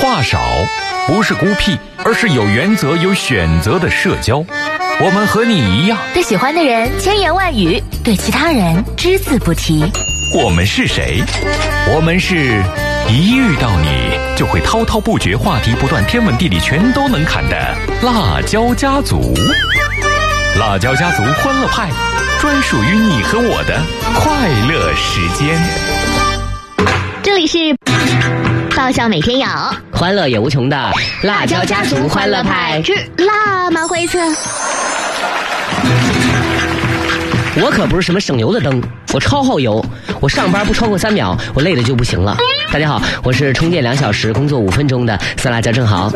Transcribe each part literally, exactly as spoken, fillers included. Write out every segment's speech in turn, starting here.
话少不是孤僻，而是有原则有选择的社交。我们和你一样， 对喜欢的人千言万语，对其他人只字不提。 我们是谁？我们是一遇到你就会滔滔不绝，话题不断，天文地理全都能侃的辣椒家族。辣椒家族欢乐派，专属于你和我的快乐时间。 这里是爆笑每天有， 欢乐也无穷的辣椒家族欢乐派之辣妈回测。 我可不是什么省油的灯，我超耗油，我上班不超过三秒，我累的就不行了。大家好，我是充电两小时工作五分钟的酸辣椒正好。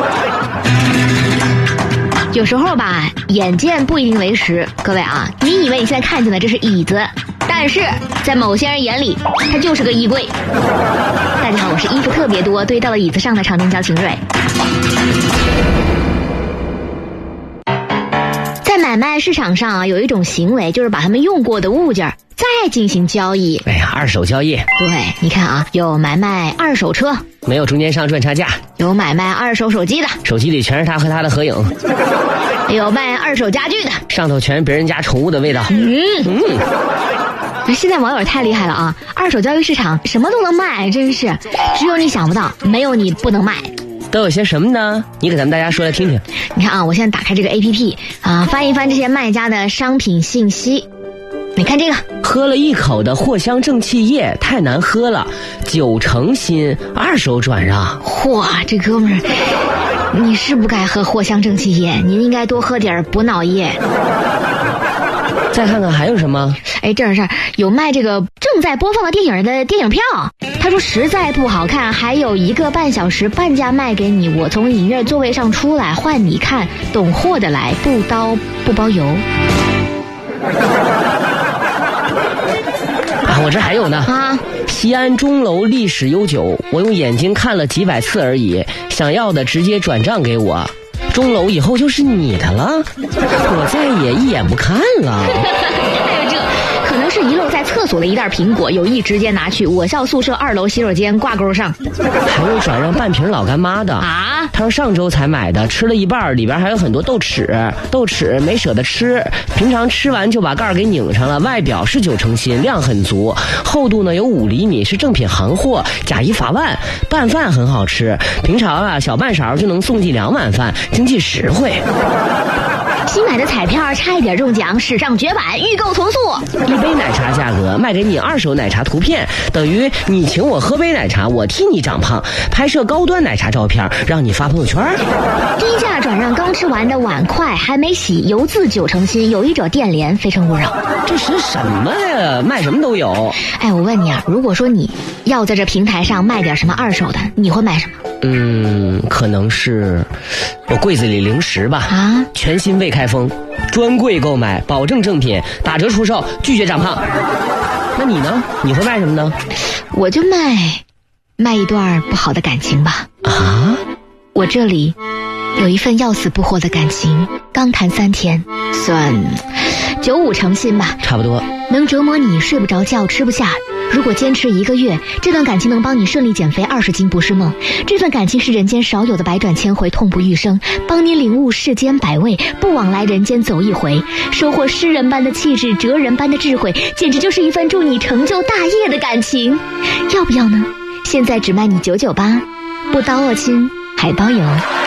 有时候吧，眼见不一定为实。各位啊，你以为你现在看见的这是椅子，但是在某些人眼里它就是个衣柜。大家好，我是衣服特别多堆到了椅子上的长春江晴蕊。在买卖市场上啊，有一种行为，就是把他们用过的物件再进行交易。 哎呀，二手交易。 对，你看啊，有买卖二手车， 没有中间商赚差价； 有买卖二手手机的， 手机里全是他和他的合影； 有卖二手家具的， 上头全是别人家宠物的味道。 嗯嗯。现在网友太厉害了啊！二手交易市场什么都能卖，真是只有你想不到，没有你不能卖。 都有些什么呢？你给咱们大家说来听听。 你看啊，我现在打开这个 A P P 啊，翻一翻这些卖家的商品信息。你看这个， 喝了一口的藿香正气液太难喝了，九成新，二手转让。 嚯，这哥们儿，你是不该喝藿香正气液，您应该多喝点补脑液。 再看看还有什么？ 哎，这儿这儿有卖这个正在播放的电影的电影票。他说实在不好看，还有一个半小时半价卖给你，我从影院座位上出来换你看，懂货的来，不刀不包邮。 啊，我这还有呢啊！ 西安钟楼历史悠久，我用眼睛看了几百次而已，想要的直接转账给我。钟楼以后就是你的了，我再也一眼不看了。 还有这，可能是遗漏在厕所的一袋苹果，有意直接拿去我校宿舍二楼洗手间挂钩上。 还有转让半瓶老干妈的啊， 他说上周才买的，吃了一半，里边还有很多豆豉，豆豉没舍得吃，平常吃完就把盖儿给拧上了。外表是九成新，量很足，厚度呢有五厘米，是正品行货，假一罚万，拌饭很好吃，平常啊小半勺就能送进两碗饭，经济实惠。 新买的彩票差一点中奖，史上绝版，预购从速。 一杯奶茶价格卖给你二手奶茶图片，等于你请我喝杯奶茶，我替你长胖，拍摄高端奶茶照片让你发朋友圈。 低价转让刚吃完的碗筷还没洗，邮自九成新，有一者电联，非诚勿扰。 这是什么呀？卖什么都有。 哎，我问你啊，如果说你要在这平台上卖点什么二手的，你会卖什么？ 嗯，可能是我柜子里零食吧。 啊， 全新未开封，专柜购买，保证正品，打折出售，拒绝长胖。那你呢？你会卖什么呢？ 我就卖卖一段不好的感情吧。 啊， 我这里有一份要死不活的感情，刚谈三天，算九五成新吧。 差不多。 能折磨你睡不着觉吃不下，如果坚持一个月，这段感情能帮你顺利减肥二十斤不是梦。这份感情是人间少有的百转千回痛不欲生，帮你领悟世间百味，不枉来人间走一回，收获诗人般的气质，哲人般的智慧，简直就是一份助你成就大业的感情。要不要呢？现在只卖你九九八，不刀哦亲，还包邮。